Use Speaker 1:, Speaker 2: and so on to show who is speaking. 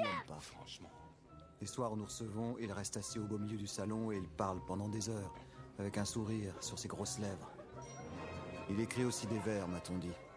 Speaker 1: l'aime pas, franchement. Les soirs où nous recevons, il reste assis au beau milieu du salon et il parle pendant des heures, avec un sourire sur ses grosses lèvres. Il écrit aussi des vers, m'a-t-on dit.